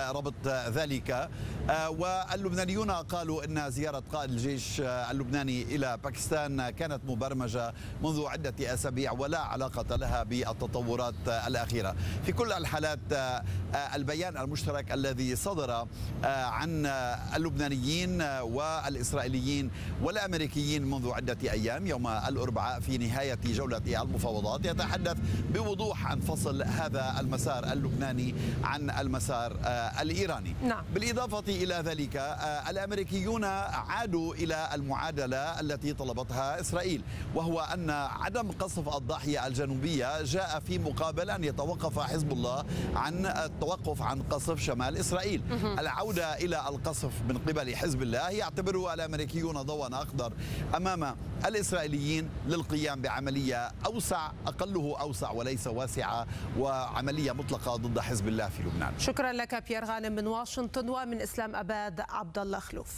ربط ذلك. واللبنانيون قالوا أن زيارة قائد الجيش اللبناني إلى باكستان كانت مبرمجة منذ عدة أسابيع ولا علاقة لها بالتطورات الأخيرة. في كل الحالات البيان المشترك الذي صدر عن اللبنانيين والإسرائيليين والأمريكيين منذ عدة أيام يوم الأربعاء في نهاية جولة المفاوضات يتحدث بوضوح عن فصل هذا المسار اللبناني عن المسار الإيراني. نعم. بالإضافة إلى ذلك الأمريكيون عادوا إلى المعادلة التي طلبتها إسرائيل، وهو أن عدم قصف الضاحية الجنوبية جاء في مقابل أن يتوقف حزب الله عن التوقف عن قصف شمال إسرائيل. العودة إلى القصف من قبل حزب الله يعتبره الأمريكيون ضوءا أخضر أمام الإسرائيليين للقيام بعملية أوسع، أقله أوسع وليس واسعة، وعملية مطلقة ضد حزب الله في لبنان. شكرا لك بيير غانم من واشنطن. ومن إسلام أباد عبد الله خلوف.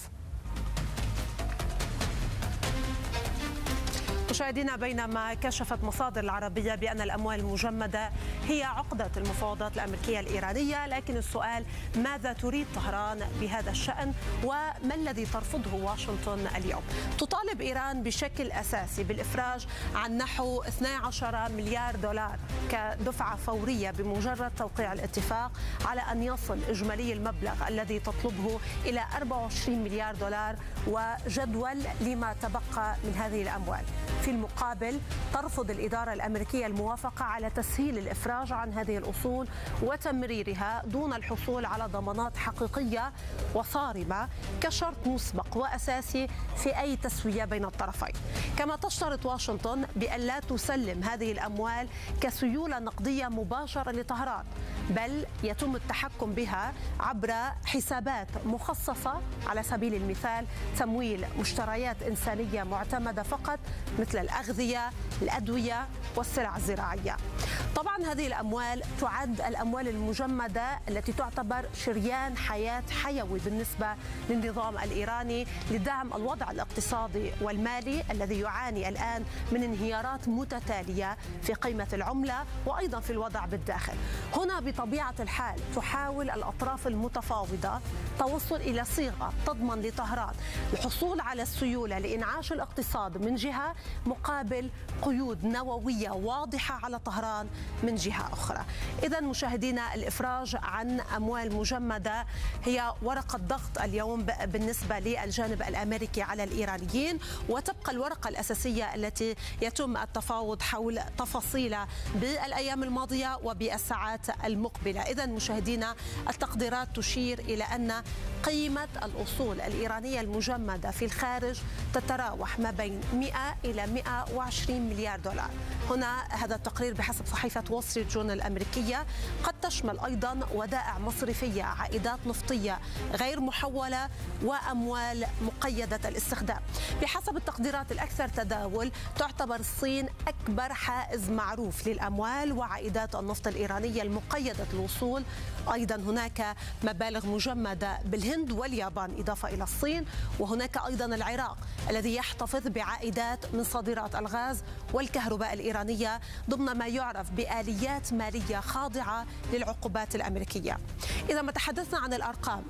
مشاهدينا، بينما كشفت مصادر العربية بأن الأموال المجمدة هي عقدة المفاوضات الأمريكية الإيرانية، لكن السؤال ماذا تريد طهران بهذا الشأن وما الذي ترفضه واشنطن اليوم؟ تطالب إيران بشكل أساسي بالإفراج عن نحو 12 مليار دولار كدفعة فورية بمجرد توقيع الاتفاق، على أن يصل إجمالي المبلغ الذي تطلبه إلى 24 مليار دولار وجدول لما تبقى من هذه الأموال. في المقابل ترفض الإدارة الأمريكية الموافقة على تسهيل الإفراج عن هذه الأصول وتمريرها دون الحصول على ضمانات حقيقية وصارمة كشرط مسبق وأساسي في أي تسوية بين الطرفين. كما تشترط واشنطن بأن لا تسلم هذه الأموال كسيولة نقدية مباشرة لطهران، بل يتم التحكم بها عبر حسابات مخصصة، على سبيل المثال تمويل مشتريات إنسانية معتمدة فقط مثل الأغذية، الأدوية والسلع الزراعية. طبعا هذه الأموال تعد الأموال المجمدة التي تعتبر شريان حياة حيوي بالنسبة للنظام الإيراني لدعم الوضع الاقتصادي والمالي الذي يعاني الآن من انهيارات متتالية في قيمة العملة وأيضا في الوضع بالداخل. هنا بطبيعة الحال تحاول الأطراف المتفاوضة توصل إلى صيغة تضمن لطهران الحصول على السيولة لإنعاش الاقتصاد من جهة، مقابل قيود نووية واضحة على طهران من جهة أخرى. إذن مشاهدينا، الإفراج عن أموال مجمدة هي ورقة ضغط اليوم بالنسبة للجانب الأمريكي على الإيرانيين، وتبقى الورقة الأساسية التي يتم التفاوض حول تفاصيلها بالأيام الماضية وبالساعات المقبلة. إذن مشاهدينا، التقديرات تشير إلى أن قيمة الأصول الإيرانية المجمدة في الخارج تتراوح ما بين 100 إلى 120 مليار دولار. هنا هذا التقرير بحسب صحيفة وول ستريت جورنال الأمريكية قد تشمل أيضا ودائع مصرفية، عائدات نفطية غير محولة وأموال مقيدة الاستخدام. بحسب التقديرات الأكثر تداول تعتبر الصين أكبر حائز معروف للأموال وعائدات النفط الإيرانية المقيدة الوصول. أيضا هناك مبالغ مجمدة بالهند واليابان إضافة إلى الصين، وهناك أيضا العراق الذي يحتفظ بعائدات من صادرات الغاز والكهرباء الإيرانية ضمن ما يعرف بآليات مالية خاضعة للعقوبات الأمريكية. إذا ما تحدثنا عن الأرقام،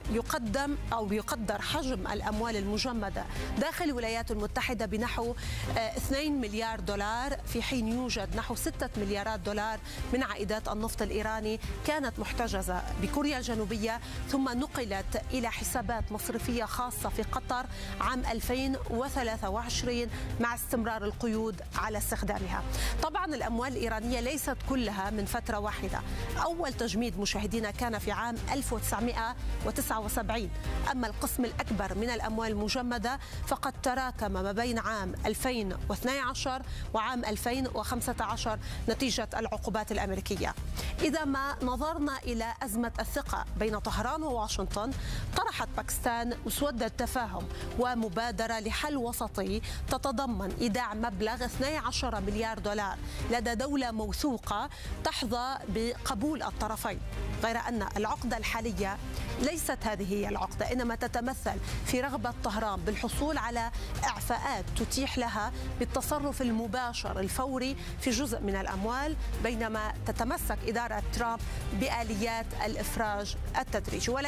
يقدر حجم الأموال المجمدة داخل الولايات المتحدة بنحو 2 مليار دولار، في حين يوجد نحو 6 مليارات دولار من عائدات النفط الإيراني كانت محتجزة بكوريا الجنوبية ثم نقلت إلى حسابات مصرفية خاصة في قطر عام 2023 مع استمرار القيود على استخدامها. طبعا الأموال الإيرانية ليست كلها من فترة واحدة. أول تجميد مشاهدينا كان في عام 1979، أما القسم الأكبر من الأموال المجمدة فقد تراكم ما بين عام 2012 وعام 2015 نتيجة العقوبات الأمريكية. إذا ما نظرنا إلى أزمة الثقة بين طهران وواشنطن، طرحت باكستان مسودة تفاهم ومبادرة لحل وسطي تتضمن إيداع مبلغ 12 مليار دولار لدى دولة موثوقة تحظى بقبول الطرفين، غير أن العقدة الحالية ليست هذه هي العقدة، إنما تتمثل في رغبة طهران بالحصول على إعفاءات تتيح لها بالتصرف المباشر الفوري في جزء من الأموال، بينما تتمسك إدارة ترامب بآليات الإفراج التدريجي.